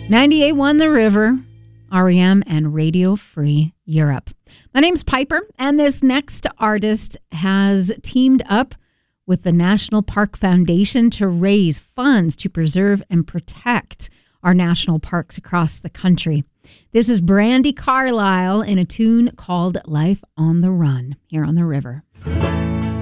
98.1 The River, REM, and Radio Free Europe. My name's Piper, and this next artist has teamed up with the National Park Foundation to raise funds to preserve and protect our national parks across the country. This is Brandi Carlile in a tune called Life on the Run here on the river.